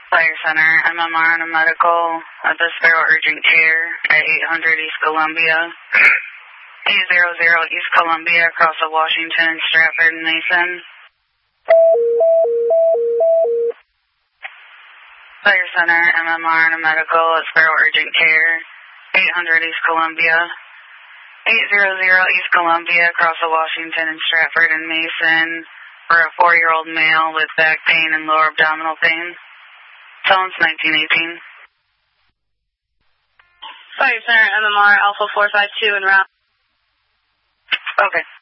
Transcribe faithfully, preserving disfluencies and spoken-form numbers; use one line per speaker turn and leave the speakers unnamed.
Fire Center, M M R and a medical at the Sparrow Urgent Care at eight hundred East Columbia. eight hundred East Columbia across the Washington, Stratford, and Mason. Fire Center, M M R and a medical at Sparrow Urgent Care, eight hundred East Columbia. eight hundred East Columbia across the Washington and Stratford and Mason for a four-year-old male with back pain and lower abdominal pain. Phone's nineteen eighteen.
Fire Center, M M R, Alpha four five two en route.
Okay.